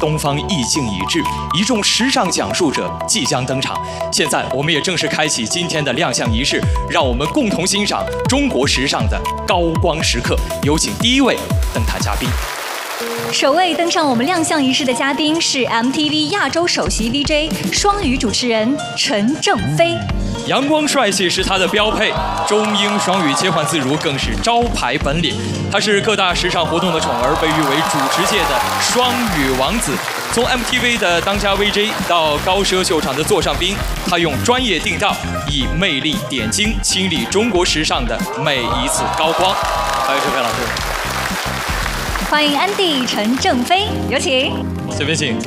东方意境已至，一众时尚讲述者即将登场。现在我们也正式开启今天的亮相仪式，让我们共同欣赏中国时尚的高光时刻。有请第一位登台嘉宾。 首位登上我们亮相仪式的嘉宾是 MTV 亚洲首席 VJ 双语主持人陈正飞。 阳光帅气是他的标配，中英双语切换自如更是招牌本领。他是各大时尚活动的宠儿，被誉为主持界的双语王子。从 MTV 的当家 VJ 到高奢秀场的座上宾，他用专业定调，以魅力点睛，亲历中国时尚的每一次高光。欢迎陈飞老师。 欢迎安迪陈正飞，有请。 这边请。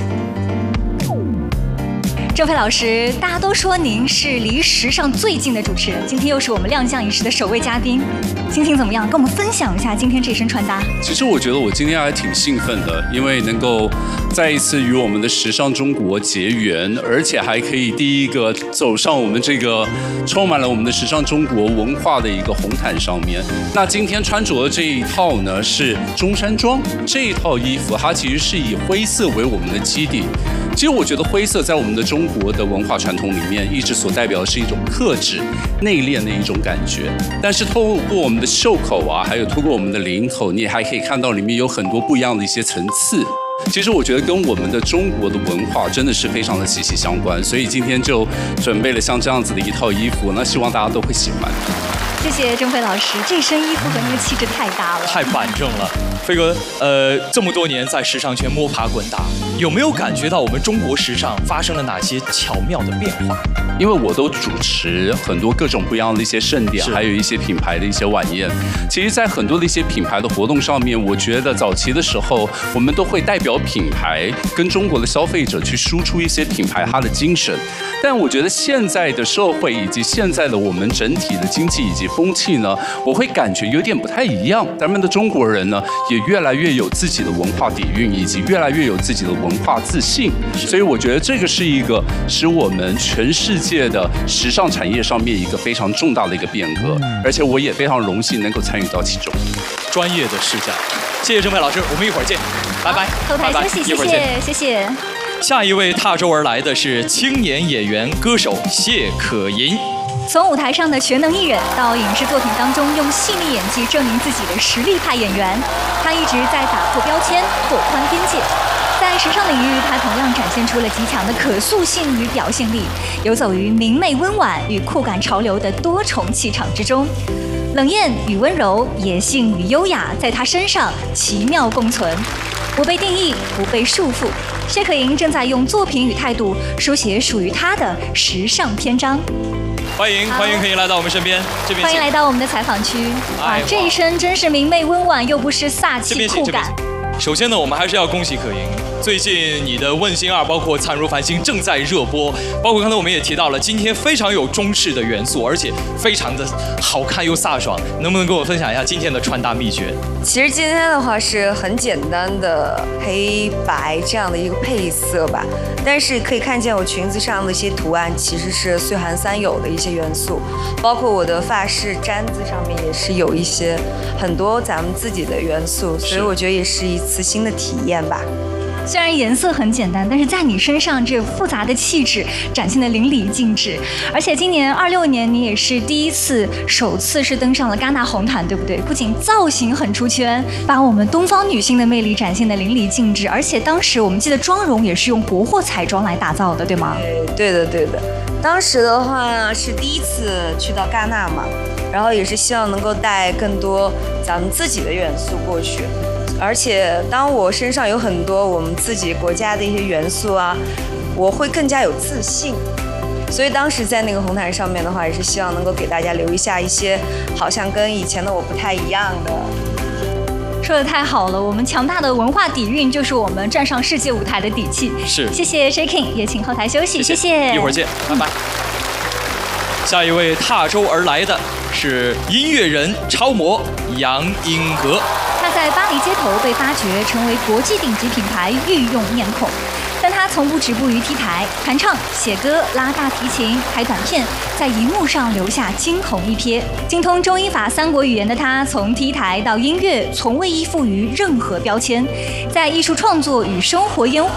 正飞老师，大家都说您是离时尚最近的主持人，今天又是我们亮相仪式的首位嘉宾，心情怎么样？跟我们分享一下今天这身穿搭。 其实我觉得我今天还挺兴奋的，因为能够再一次与我们的时尚中国结缘，而且还可以第一个走上我们这个充满了我们的时尚中国文化的一个红毯上面。那今天穿着的这一套呢是中山装，这一套衣服它其实是以灰色为我们的基底。其实我觉得灰色在我们的中国的文化传统里面，一直所代表的是一种克制、内敛的一种感觉。但是透过我们的袖口啊，还有透过我们的领口，你也还可以看到里面有很多不一样的一些层次。其实我觉得跟我们的中国的文化真的是非常的息息相关，所以今天就准备了像这样子的一套衣服，那希望大家都会喜欢。 谢谢正飞老师，这身衣服和那个气质太搭了， 太板正了。飞哥，这么多年在时尚圈摸爬滚打，有没有感觉到我们中国时尚发生了哪些巧妙的变化？ 因为我都主持很多各种不一样的一些盛典，还有一些品牌的一些晚宴。其实，在很多的一些品牌的活动上面，我觉得早期的时候，我们都会代表品牌跟中国的消费者去输出一些品牌它的精神。但我觉得现在的社会以及现在的我们整体的经济以及风气呢，我会感觉有点不太一样。咱们的中国人呢，也越来越有自己的文化底蕴，以及越来越有自己的文化自信。所以我觉得这个是一个使我们全世界的时尚产业上面一个非常重大的一个变革，而且我也非常荣幸能够参与到其中。 专业的视角，谢谢正飞老师，我们一会儿见，拜拜。 后台休息，谢谢，谢谢。 下一位踏舟而来的是青年演员歌手谢可寅。 从舞台上的全能艺人到影视作品当中用细腻演技证明自己的实力派演员，他一直在打破标签，拓宽边界。在时尚领域，他同样展现出了极强的可塑性与表现力，游走于明媚温婉与酷感潮流的多重气场之中。冷艳与温柔，野性与优雅，在他身上奇妙共存，不被定义，不被束缚。谢可寅正在用作品与态度书写属于他的时尚篇章。 欢迎可以来到我们身边，这边欢迎来到我们的采访区。哇，这一身真是明媚温婉，又不失飒气酷感。 首先呢，我们还是要恭喜可寅，最近你的《问心2》包括《灿如繁星》正在热播，包括刚才我们也提到了，今天非常有中式的元素，而且非常的好看又飒爽，能不能跟我分享一下今天的穿搭秘诀？ 其实今天的话是很简单的黑白这样的一个配色吧，但是可以看见我裙子上的一些图案其实是岁寒三有的一些元素，包括我的发饰簪子上面也是有一些很多咱们自己的元素，所以我觉得也是一次新的体验吧。 虽然颜色很简单，但是在你身上这复杂的气质展现得淋漓尽致。而且今年26年，你也是首次是登上了戛纳红毯，对不对？不仅造型很出圈，把我们东方女性的魅力展现得淋漓尽致，而且当时我们记得妆容也是用国货彩妆来打造的，对吗？ 对的。当时的话是第一次去到戛纳嘛，然后也是希望能够带更多咱们自己的元素过去。而且当我身上有很多我们自己国家的一些元素啊，我会更加有自信。所以当时在那个红毯上面的话，也是希望能够给大家留下一些好像跟以前的我不太一样的。 说得太好了，我们强大的文化底蕴就是我们站上世界舞台的底气。 是， 谢谢 Shaking， 也请后台休息，谢谢。 一会儿见，拜拜。下一位踏舟而来的是音乐人超模杨英格。 他在巴黎街头被发掘，成为国际顶级品牌御用面孔。但他从不止步于 T 台，弹唱、写歌、拉大提琴、拍短片，在荧幕上留下惊鸿一瞥。精通中英法3国语言的他，从 T 台到音乐，从未依附于任何标签。在艺术创作与生活烟火